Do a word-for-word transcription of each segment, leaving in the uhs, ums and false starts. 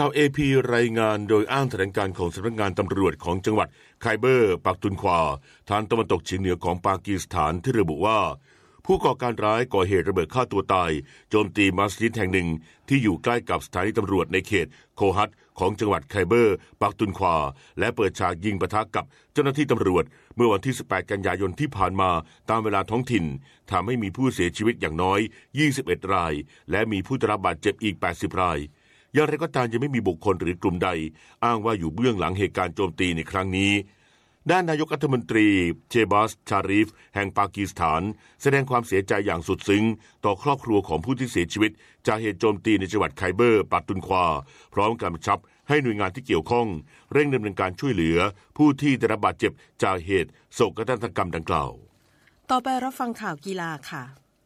าว เอ พี รายงานโดยอ้างแถลงการของสำนักงานตำรวจของจังหวัดไคเบอร์ปักตุนควาทางตะวันตกเฉียงเหนือของปากีสถานที่ระบุว่าผู้ก่อการร้ายก่อเหตุระเบิดฆ่าตัวตายโจมตีมัสยิดแห่งหนึ่งที่อยู่ใกล้กับสถานีตำรวจในเขตโคฮัตของจังหวัดไคเบอร์ปักตุนควาและเปิดฉากยิงปะทะกับเจ้าหน้าที่ตำรวจเมื่อวันที่สิบแปดกันยายนที่ผ่านมาตามเวลาท้องถิ่นทำให้มีผู้เสียชีวิตอย่างน้อยยี่สิบเอ็ดรายและมีผู้ได้รับบาดเจ็บอีกแปดสิบรายอย่างไรก็ตามยังไม่มีบุคคลหรือกลุ่มใดอ้างว่าอยู่เบื้องหลังเหตุการณ์โจมตีในครั้งนี้ด้านนายกรัฐมนตรีเชบาสชารีฟแห่งปากีสถานแสดงความเสียใจอย่างสุดซึ้งต่อครอบครัวของผู้ที่เสียชีวิตจากเหตุโจมตีในจังหวัดไคเบอร์ปักตุนควาพร้อมกำชับให้หน่วยงานที่เกี่ยวข้องเร่งดำเนินการช่วยเหลือผู้ที่ได้รับบาดเจ็บจากเหตุโศกนาฏกรรมดังกล่าวต่อไปรับฟังข่าวกีฬาค่ะ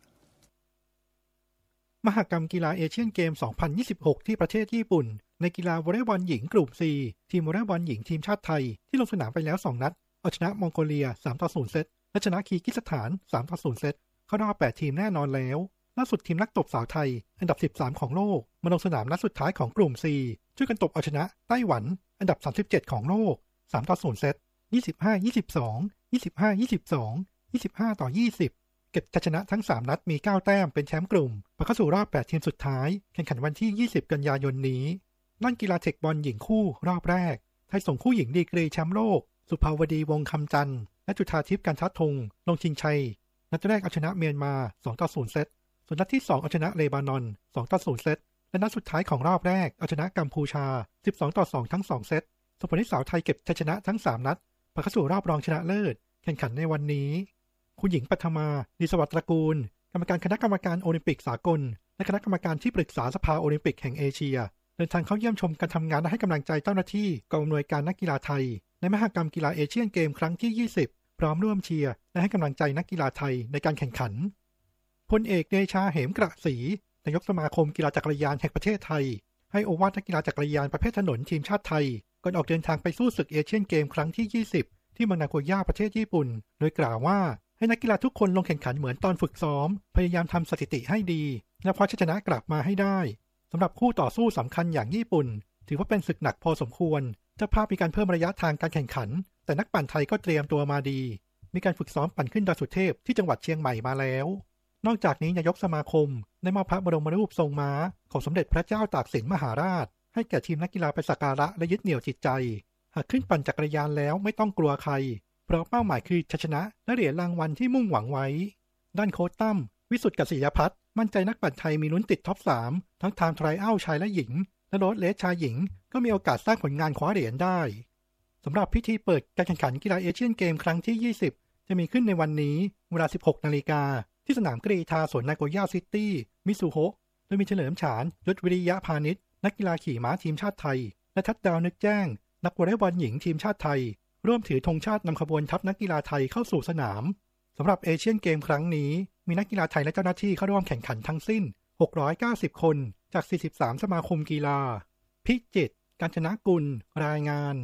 มหกรรมกีฬาเอเชียนเกม สองพันยี่สิบหก ที่ประเทศญี่ปุ่นในกีฬาวอลเลย์บอลหญิงกลุ่ม ซี ทีมวอลเลย์บอลหญิงทีมชาติไทยที่ลงสนามไปแล้วสองนัดเอาชนะมองโกเลีย สามต่อศูนย์ เซตและชนะคีร์กิสถาน สามต่อศูนย์ เซตเข้ารอบแปดทีมแน่นอนแล้วล่าสุดทีมนักตบสาวไทยอันดับสิบสามของโลกมาลงสนามนัดสุดท้ายของกลุ่ม ซี ช่วยกันตบเอาชนะไต้หวันอันดับสามสิบเจ็ดของโลก สามต่อศูนย์ เซต ยี่สิบห้า ยี่สิบสอง ยี่สิบห้า ยี่สิบสอง ยี่สิบห้า ต่อ ยี่สิบเก็บชัยชนะทั้งสามนัดมีเก้าแต้มเป็นแชมป์กลุ่มผ่านเข้าสู่รอบแปดทีมสุดท้ายแข่งขันวันที่ยี่สิบกันยายนนี้ด้านกีฬาเทคบอลหญิงคู่รอบแรกไทยส่งคู่หญิงดีกรีแชมป์โลกสุภาวดีวงคำจันทร์และจุฑาทิพย์กันทัดธงลงชิงชัยนัดแรกเอาชนะเมียนมาสองต่อศูนย์ เซตส่วนนัดที่สองเอาชนะเลบานอนสองต่อศูนย์ เซตและนัดสุดท้ายของรอบแรกเอาชนะกัมพูชาสิบสองต่อสองทั้งสองเซตส่งผลให้สาวไทยเก็บชัยชนะทั้งสามนัดผ่านเข้าสู่รอบรองชนะเลิศแข่งขันในวันนี้คุณหญิงปัทมาดีสวัสดิ์ตระกูลกรรมการคณะกรรมการโอลิมปิกสากลและคณะกรรมการที่ปรึกษาสภาโอลิมปิกแห่งเอเชียเดินทางเข้าเยี่ยมชมการทำงานและให้กำลังใจเจ้าหน้าที่กองอำนวยการนักกีฬาไทยในมหกรรมกีฬาเอเชียนเกมครั้งที่ยี่สิบพร้อมร่วมเชียร์และให้กำลังใจนักกีฬาไทยในการแข่งขันพลเอกเดชาเหมกระศรีนายกสมาคมกีฬาจักรยานแห่งประเทศไทยให้โอวาทนักกีฬาจักรยานประเภทถนนทีมชาติไทยก่อนออกเดินทางไปสู้ศึกเอเชียนเกมครั้งที่ยี่สิบที่เมืองนาโกย่าประเทศญี่ปุ่นโดยกล่าวว่าให้นักกีฬาทุกคนลงแข่งขันเหมือนตอนฝึกซ้อมพยายามทำสถิติให้ดีและคว้าชัยชนะกลับมาให้ได้สำหรับคู่ต่อสู้สำคัญอย่างญี่ปุ่นถือว่าเป็นศึกหนักพอสมควรเจ้าภาพมีการเพิ่มระยะทางการแข่งขันแต่นักปั่นไทยก็เตรียมตัวมาดีมีการฝึกซ้อมปั่นขึ้นดอยสุเทพที่จังหวัดเชียงใหม่มาแล้วนอกจากนี้นายกสมาคมได้มอบพระบรมรูปทรงม้าของสมเด็จพระเจ้าตากสินมหาราชให้แก่ทีมนักกีฬาไปสักการะและยึดเหนี่ยวจิตใจหากขึ้นปั่นจักรยานแล้วไม่ต้องกลัวใครเพราะเป้าหมายคือชัยชนะและเหรียญรางวัลที่มุ่งหวังไว้ด้านโค้ชตั้มวิสุทธิ์กษิยพัฒน์มั่นใจนักปั่นไทยมีลุ้นติดท็อปสามทั้งไทม์ไทรอัลชายและหญิงและโรดเลสชายหญิงก็มีโอกาสสร้างผลงานคว้าเหรียญได้สำหรับพิธีเปิดการแข่งขันกีฬาเอเชียนเกมครั้งที่ยี่สิบจะมีขึ้นในวันนี้เวลา สิบหกนาฬิกาที่สนามกรีฑาสวนนาโกย่าซิตี้มิซูโฮะโดยมีเฉลิมฉานยศวิริยะพานิชนักกีฬาขี่ม้าทีมชาติไทยและทัดดาวนึกแจ้งนักวอลเลย์บอลหญิงทีมชาติไทยร่วมถือธงชาตินำขบวนทัพนักกีฬาไทยเข้าสู่สนามสำหรับเอเชียนเกมครั้งนี้มีนักกีฬาไทยและเจ้าหน้าที่เข้าร่วมแข่งขันทั้งสิ้นหกร้อยเก้าสิบคนจากสี่สิบสามสมาคมกีฬาพิจิตรกาญจนกุลรายงาน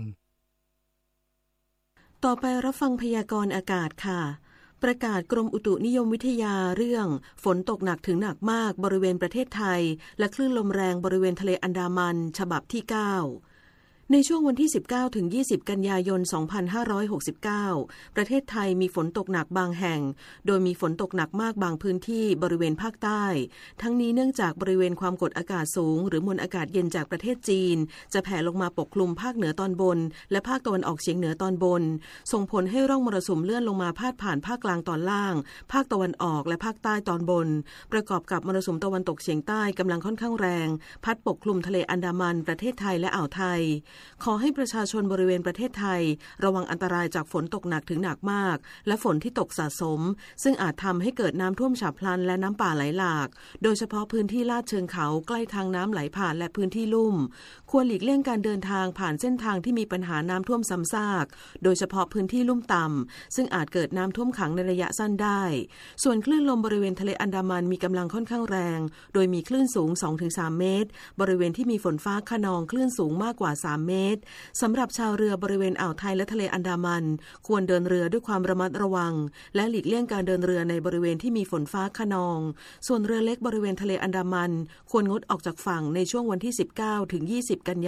ต่อไปรับฟังพยากรณ์อากาศค่ะประกาศกรมอุตุนิยมวิทยาเรื่องฝนตกหนักถึงหนักมากบริเวณประเทศไทยและคลื่นลมแรงบริเวณทะเลอันดามันฉบับที่เก้าในช่วงวันที่ สิบเก้าถึงยี่สิบ กันยายน สองพันห้าร้อยหกสิบเก้า ประเทศไทยมีฝนตกหนักบางแห่งโดยมีฝนตกหนักมากบางพื้นที่บริเวณภาคใต้ทั้งนี้เนื่องจากบริเวณความกดอากาศสูงหรือมวลอากาศเย็นจากประเทศจีนจะแผ่ลงมาปกคลุมภาคเหนือตอนบนและภาคตะวันออกเฉียงเหนือตอนบนส่งผลให้ร่องมรสุมเลื่อนลงมาพาดผ่านภาคกลางตอนล่างภาคตะวันออกและภาคใต้ตอนบนประกอบกับมรสุมตะวันตกเฉียงใต้กำลังค่อนข้างแรงพัดปกคลุมทะเลอันดามันประเทศไทยและอ่าวไทยขอให้ประชาชนบริเวณประเทศไทยระวังอันตรายจากฝนตกหนักถึงหนักมากและฝนที่ตกสะสมซึ่งอาจทำให้เกิดน้ำท่วมฉับพลันและน้ำป่าไหลหลากโดยเฉพาะพื้นที่ลาดเชิงเขาใกล้ทางน้ำไหลผ่านและพื้นที่ลุ่มควรหลีกเลี่ยงการเดินทางผ่านเส้นทางที่มีปัญหาน้ำท่วมซ้ำซากโดยเฉพาะพื้นที่ลุ่มต่ำซึ่งอาจเกิดน้ำท่วมขังในระยะสั้นได้ส่วนคลื่นลมบริเวณทะเลอันดามันมีกำลังค่อนข้างแรงโดยมีคลื่นสูง สองถึงสาม เมตรบริเวณที่มีฝนฟ้าคะนองคลื่นสูงมากกว่าสามเมตรสำหรับชาวเรือบริเวณอ่าวไทยและทะเลอันดามันควรเดินเรือด้วยความระมัดระวังและหลีกเลี่ยงการเดินเรือในบริเวณที่มีฝนฟ้าคะนองส่วนเรือเล็กบริเวณทะเลอันดามันควรงดออกจากฝั่งในช่วงวันที่ สิบเก้าถึงยี่สิบ กันยายน